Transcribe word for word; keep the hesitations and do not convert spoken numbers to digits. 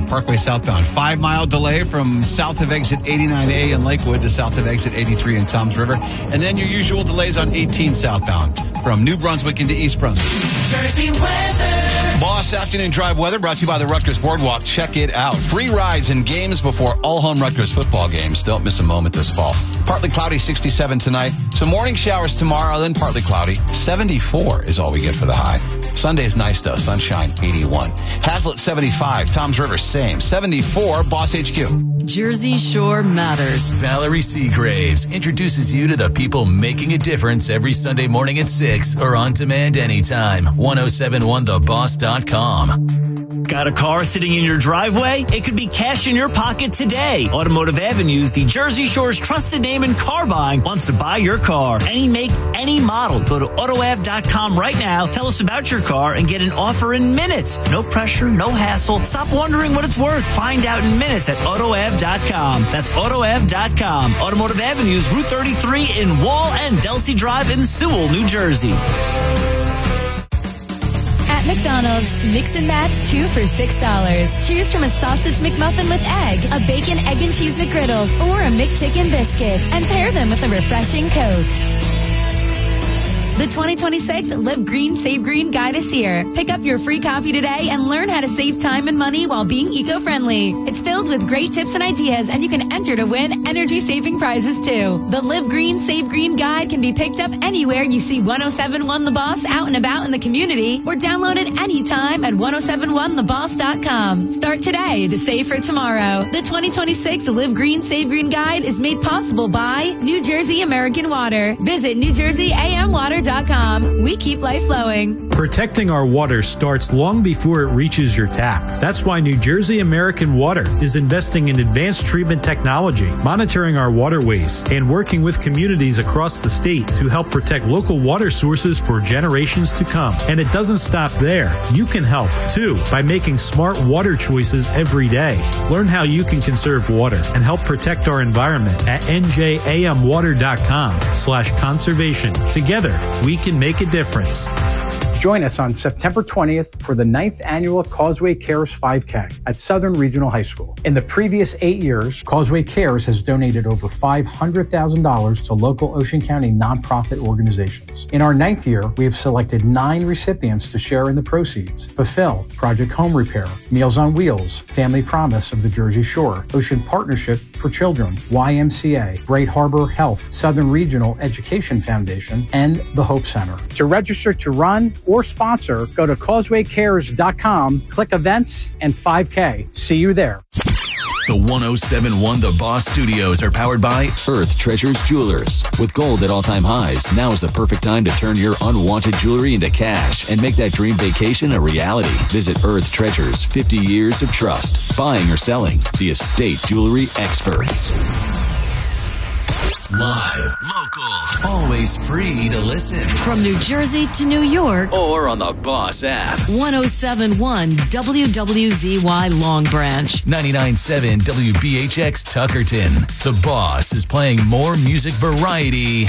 Parkway southbound. Five-mile delay from south of exit eighty-nine A in Lakewood to south of exit eighty-three in Toms River. And then your usual delays on eighteen southbound from New Brunswick into East Brunswick. Jersey weather. Boss Afternoon Drive weather brought to you by the Rutgers Boardwalk. Check it out. Free rides and games before all home Rutgers football games. Don't miss a moment this fall. Partly cloudy, sixty-seven tonight. Some morning showers tomorrow, then partly cloudy. seventy-four is all we get for the high. Sunday's nice, though. Sunshine, eighty-one. Hazlitt, seventy-five. Toms River, same. seventy-four, Boss H Q. Jersey Shore matters. Valerie Seagraves introduces you to the people making a difference every Sunday morning at six or on demand anytime. ten seventy-one the boss dot com. Got a car sitting in your driveway? It could be cash in your pocket today. Automotive Avenues, the Jersey Shore's trusted name in car buying, wants to buy your car. Any make, any model. Go to auto av dot com right now. Tell us about your car and get an offer in minutes. No pressure, no hassle. Stop wondering what it's worth. Find out in minutes at auto av dot com. That's auto av dot com. Automotive Avenues, Route thirty-three in Wall and Delsey Drive in Sewell, New Jersey. McDonald's, mix and match two for six dollars. Choose from a sausage McMuffin with egg, a bacon, egg and cheese McGriddles, or a McChicken biscuit, and pair them with a refreshing Coke. The twenty twenty-six Live Green, Save Green Guide is here. Pick up your free copy today and learn how to save time and money while being eco-friendly. It's filled with great tips and ideas, and you can enter to win energy-saving prizes, too. The Live Green, Save Green Guide can be picked up anywhere you see ten seventy-one The Boss out and about in the community, or download it anytime at ten seventy-one the boss dot com. Start today to save for tomorrow. The twenty twenty-six Live Green, Save Green Guide is made possible by New Jersey American Water. Visit new jersey a m water dot com. We keep life flowing. Protecting our water starts long before it reaches your tap. That's why New Jersey American Water is investing in advanced treatment technology, monitoring our waterways, and working with communities across the state to help protect local water sources for generations to come. And it doesn't stop there. You can help, too, by making smart water choices every day. Learn how you can conserve water and help protect our environment at n j a m water dot com slash conservation. Together, we can make a difference. Join us on September twentieth for the ninth annual Causeway Cares five K at Southern Regional High School. In the previous eight years, Causeway Cares has donated over five hundred thousand dollars to local Ocean County nonprofit organizations. In our ninth year, we have selected nine recipients to share in the proceeds: Fulfill, Project Home Repair, Meals on Wheels, Family Promise of the Jersey Shore, Ocean Partnership for Children, Y M C A, Great Harbor Health, Southern Regional Education Foundation, and the Hope Center. To register to run or sponsor, go to causeway cares dot com, click events and five K. See you there. The ten seventy-one The Boss Studios are powered by Earth Treasures Jewelers. With gold at all-time highs, now is the perfect time to turn your unwanted jewelry into cash and make that dream vacation a reality. Visit Earth Treasures, fifty years of trust. Buying or selling, the estate jewelry experts. Live, local, always free to listen. From New Jersey to New York. Or on the Boss app. ten seventy-one W W Z Y Long Branch. ninety-nine point seven W B H X Tuckerton. The Boss is playing more music variety